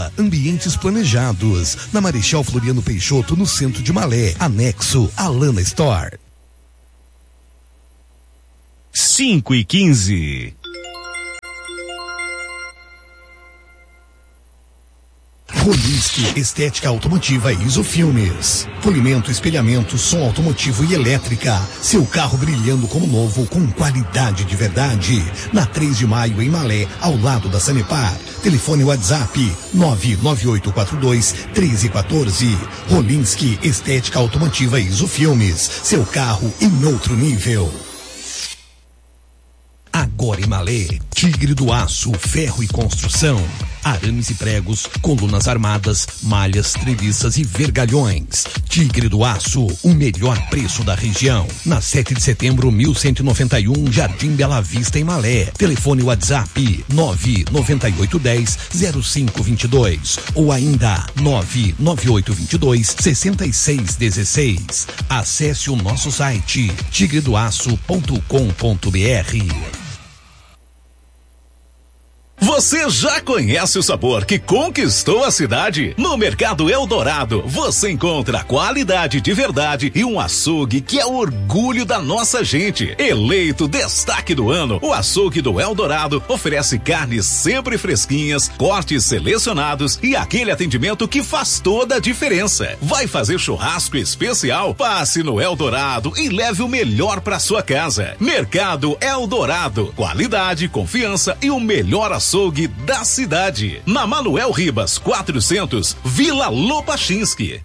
Vila, ambientes planejados. Na Marechal Floriano Peixoto, no centro de Malé. Anexo Alana Store. 5:15. Rolinski Estética Automotiva e Isofilmes. Polimento, espelhamento, som automotivo e elétrica. Seu carro brilhando como novo, com qualidade de verdade. Na 3 de maio, em Malé, ao lado da Sanepar. Telefone WhatsApp 99842-1314. Rolinski Estética Automotiva e Isofilmes. Seu carro em outro nível. Agora em Malé, Tigre do Aço, Ferro e Construção. Arames e pregos, colunas armadas, malhas, treliças e vergalhões. Tigre do Aço, o melhor preço da região. Na 7 de setembro, 1191, Jardim Bela Vista, em Malé. Telefone WhatsApp 99810-0522 ou ainda 99822-6616. Acesse o nosso site tigredoaço.com.br. Você já conhece o sabor que conquistou a cidade? No Mercado Eldorado, você encontra qualidade de verdade e um açougue que é o orgulho da nossa gente. Eleito destaque do ano, o açougue do Eldorado oferece carnes sempre fresquinhas, cortes selecionados e aquele atendimento que faz toda a diferença. Vai fazer churrasco especial? Passe no Eldorado e leve o melhor para sua casa. Mercado Eldorado, qualidade, confiança e o melhor açougue da cidade. Na Manuel Ribas 400, Vila Lopachinski.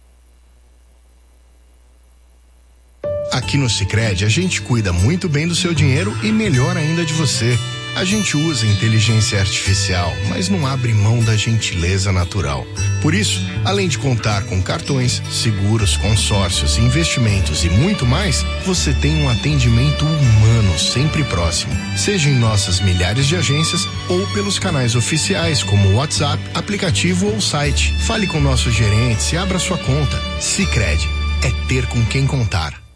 Aqui no Sicredi a gente cuida muito bem do seu dinheiro e melhor ainda de você. A gente usa inteligência artificial, mas não abre mão da gentileza natural. Por isso, além de contar com cartões, seguros, consórcios, investimentos e muito mais, você tem um atendimento humano sempre próximo. Seja em nossas milhares de agências ou pelos canais oficiais como WhatsApp, aplicativo ou site. Fale com nossos gerentes e abra sua conta. Sicredi é ter com quem contar.